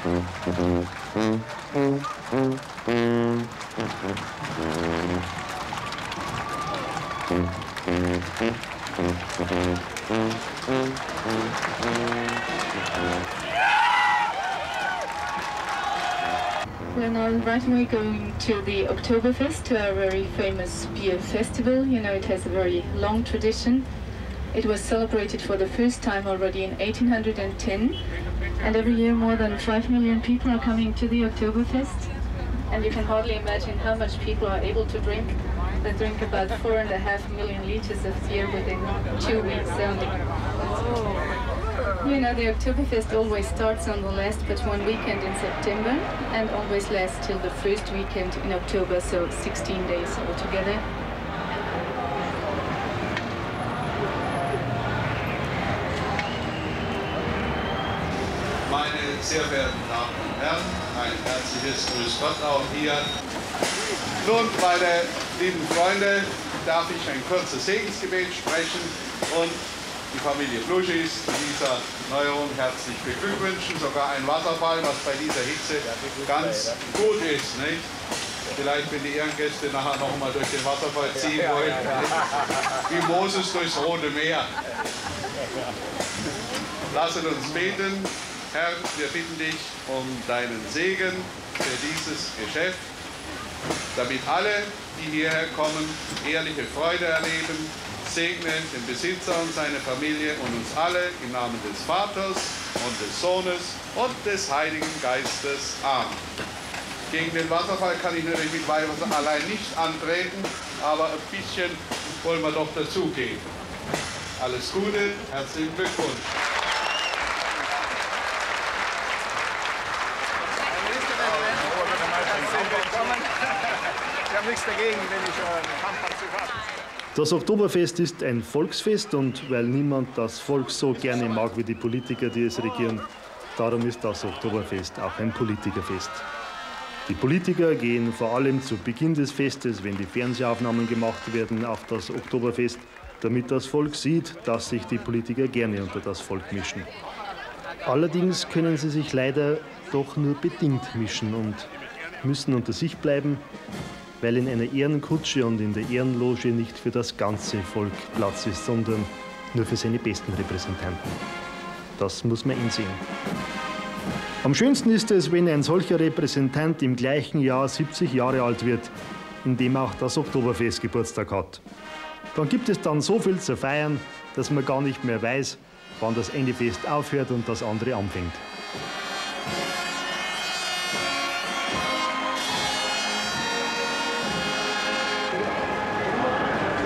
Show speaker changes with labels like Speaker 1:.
Speaker 1: We're now right away going to the Oktoberfest, to our very famous beer festival. You know, it has a very long tradition. It was celebrated for the first time already in 1810, and every year more than 5 million people are coming to the Oktoberfest. And you can hardly imagine how much people are able to drink. They drink about 4.5 million liters of beer within 2 weeks only. You know, the Oktoberfest always starts on the last but one weekend in September and always lasts till the first weekend in October, so 16 days altogether.
Speaker 2: Meine sehr verehrten Damen und Herren, ein herzliches Grüß Gott auch hier. Nun, meine lieben Freunde, darf ich ein kurzes Segensgebet sprechen und die Familie Fluschis zu dieser Neuerung herzlich beglückwünschen. Sogar ein Wasserfall, was bei dieser Hitze ganz gut ist, nicht? Vielleicht, wenn die Ehrengäste nachher noch mal durch den Wasserfall ziehen wollen, wie Moses durchs Rote Meer. Lasset uns beten. Herr, wir bitten dich um deinen Segen für dieses Geschäft, damit alle, die hierher kommen, ehrliche Freude erleben. Segne den Besitzer und seine Familie und uns alle im Namen des Vaters und des Sohnes und des Heiligen Geistes. Amen. Gegen den Wasserfall kann ich natürlich mit Weihwasser allein nicht antreten, aber ein bisschen wollen wir doch dazugeben. Alles Gute, herzlichen Glückwunsch.
Speaker 3: Ich habe nichts dagegen, wenn ich einen Kampfanzug habe.
Speaker 4: Das Oktoberfest ist ein Volksfest und weil niemand das Volk so gerne mag wie die Politiker, die es regieren, darum ist das Oktoberfest auch ein Politikerfest. Die Politiker gehen vor allem zu Beginn des Festes, wenn die Fernsehaufnahmen gemacht werden, auf das Oktoberfest, damit das Volk sieht, dass sich die Politiker gerne unter das Volk mischen. Allerdings können sie sich leider doch nur bedingt mischen und müssen unter sich bleiben, weil in einer Ehrenkutsche und in der Ehrenloge nicht für das ganze Volk Platz ist, sondern nur für seine besten Repräsentanten. Das muss man einsehen. Am schönsten ist es, wenn ein solcher Repräsentant im gleichen Jahr 70 Jahre alt wird, in dem auch das Oktoberfest Geburtstag hat. Dann gibt es dann so viel zu feiern, dass man gar nicht mehr weiß, wann das eine Fest aufhört und das andere anfängt.